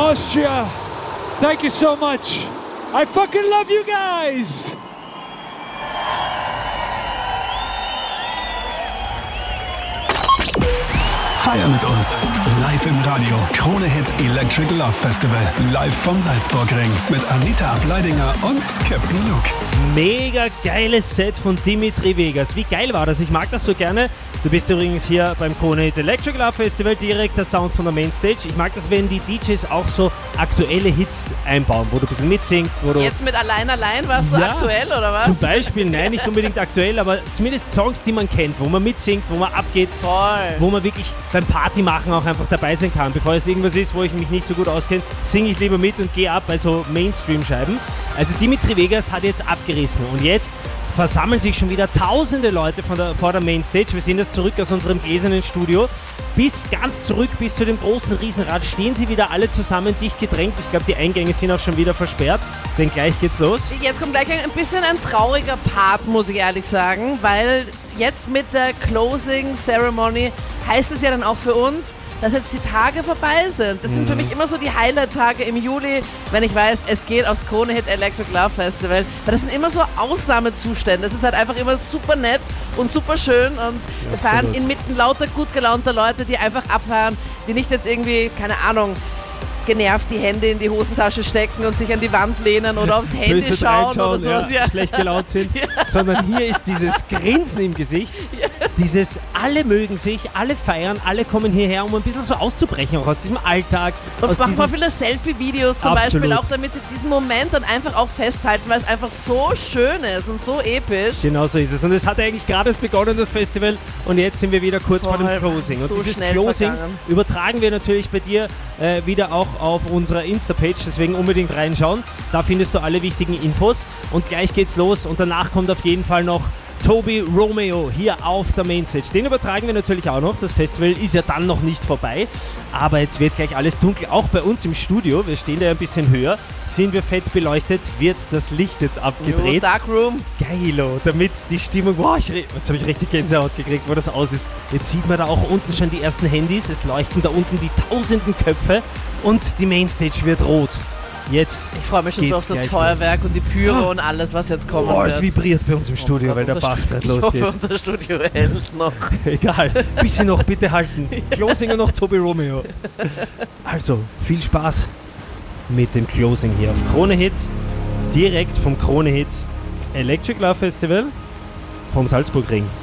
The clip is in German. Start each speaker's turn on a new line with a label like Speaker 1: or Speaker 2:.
Speaker 1: Austria. Thank you so much. I fucking love you guys.
Speaker 2: Feier mit uns. Live im Radio. Krone Hit Electric Love Festival. Live vom Salzburgring. Mit Anita Ableidinger und Captain Luke.
Speaker 3: Mega geiles Set von Dimitri Vegas. Wie geil war das? Ich mag das so gerne. Du bist übrigens hier beim Krone Hit Electric Love Festival, direkt der Sound von der Mainstage. Ich mag das, wenn die DJs auch so aktuelle Hits einbauen, wo du ein bisschen mitsingst. Wo du
Speaker 4: Jetzt mit Allein warst du aktuell, oder was?
Speaker 3: Zum Beispiel, nein, nicht unbedingt aktuell, aber zumindest Songs, die man kennt, wo man mitsingt, wo man abgeht.
Speaker 4: Voll.
Speaker 3: Wo man wirklich beim Party machen auch einfach dabei sein kann. Bevor es irgendwas ist, wo ich mich nicht so gut auskenne, singe ich lieber mit und gehe ab bei so Mainstream-Scheiben. Also Dimitri Vegas hat jetzt abgerissen und jetzt versammeln sich schon wieder tausende Leute vor der Mainstage. Wir sehen das zurück aus unserem gläsernen Studio. Bis ganz zurück, bis zu dem großen Riesenrad, stehen sie wieder alle zusammen, dicht gedrängt. Ich glaube, die Eingänge sind auch schon wieder versperrt, denn gleich geht's los.
Speaker 4: Jetzt kommt gleich ein bisschen ein trauriger Part, muss ich ehrlich sagen, weil jetzt mit der Closing Ceremony heißt es ja dann auch für uns, dass jetzt die Tage vorbei sind. Das sind für mich immer so die Highlight-Tage im Juli, wenn ich weiß, es geht aufs Krone Hit Electric Love Festival. Weil das sind immer so Ausnahmezustände. Es ist halt einfach immer super nett und super schön und wir fahren inmitten lauter gut gelaunter Leute, die einfach abfahren, die nicht jetzt irgendwie, keine Ahnung, genervt die Hände in die Hosentasche stecken und sich an die Wand lehnen oder aufs Handy schauen oder sowas.
Speaker 3: Ja, schlecht gelaunt sind. Ja. Sondern hier ist dieses Grinsen im Gesicht, dieses alle mögen sich, alle feiern, alle kommen hierher, um ein bisschen so auszubrechen, auch aus diesem Alltag.
Speaker 4: Und machen mal viele Selfie-Videos zum Beispiel, auch damit sie diesen Moment dann einfach auch festhalten, weil es einfach so schön ist und so episch.
Speaker 3: Genau so ist es. Und es hat eigentlich gerade erst begonnen, das Festival, und jetzt sind wir wieder kurz vor dem Closing. Und
Speaker 4: so
Speaker 3: dieses Closing übertragen wir natürlich bei dir wieder auch auf unserer Insta-Page, deswegen unbedingt reinschauen. Da findest du alle wichtigen Infos und gleich geht's los und danach kommt auf jeden Fall noch Toby Romeo hier auf der Mainstage. Den übertragen wir natürlich auch noch. Das Festival ist ja dann noch nicht vorbei, aber jetzt wird gleich alles dunkel, auch bei uns im Studio. Wir stehen da ein bisschen höher, sind wir fett beleuchtet, wird das Licht jetzt abgedreht.
Speaker 4: Darkroom.
Speaker 3: Geilo, damit die Stimmung, jetzt habe ich richtig Gänsehaut gekriegt, wo das aus ist. Jetzt sieht man da auch unten schon die ersten Handys, es leuchten da unten die tausenden Köpfe und die Mainstage wird rot. Jetzt
Speaker 4: ich freue mich schon so auf das Feuerwerk und die Pyro und alles, was jetzt kommen wird.
Speaker 3: Es vibriert bei uns im Studio, weil der Bass gerade losgeht.
Speaker 4: Ich hoffe, unser Studio hält noch.
Speaker 3: Egal, bisschen noch, bitte halten. Closing und noch Toby Romeo. Also, viel Spaß mit dem Closing hier auf Krone Hit, direkt vom Krone Hit Electric Love Festival vom Salzburgring.